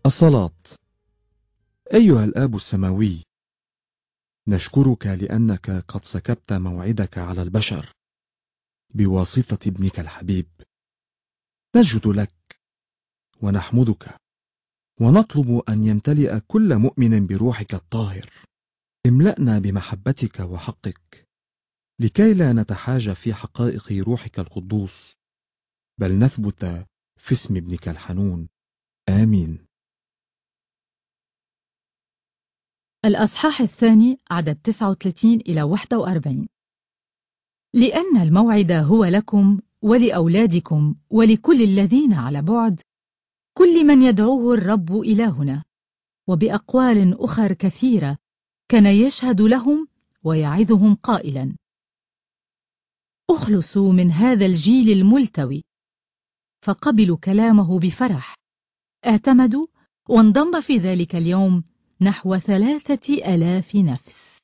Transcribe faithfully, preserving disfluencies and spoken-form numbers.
الصلاة. أيها الآب السماوي، نشكرك لأنك قد سكبت موعدك على البشر بواسطة ابنك الحبيب. نسجد لك ونحمدك ونطلب أن يمتلئ كل مؤمن بروحك الطاهر. املأنا بمحبتك وحقك لكي لا نتحاجى في حقائق روحك القدوس، بل نثبت في اسم ابنك الحنون. آمين. الأصحاح الثاني عدد تسعة وثلاثين إلى واحد وأربعين. لأن الموعد هو لكم ولأولادكم ولكل الذين على بعد، كل من يدعوه الرب إلهنا. وبأقوال أخر كثيرة كان يشهد لهم ويعظهم قائلا: اخلصوا من هذا الجيل الملتوي. فقبلوا كلامه بفرح، اعتمدوا، وانضم في ذلك اليوم نحو ثلاثة آلاف نفس.